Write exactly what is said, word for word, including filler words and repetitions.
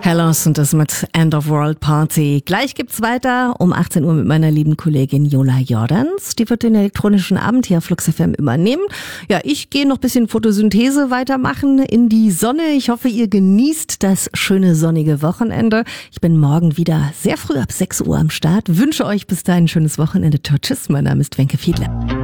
Hellos und das mit End of World Party. Gleich gibt's weiter um achtzehn Uhr mit meiner lieben Kollegin Jola Jordans. Die wird den elektronischen Abend hier auf Flux F M übernehmen. Ja, ich gehe noch ein bisschen Photosynthese weitermachen in die Sonne. Ich hoffe, ihr genießt das schöne sonnige Wochenende. Ich bin morgen wieder sehr früh ab sechs Uhr am Start. Wünsche euch bis dahin ein schönes Wochenende. Tschüss, mein Name ist Wenke Fiedler.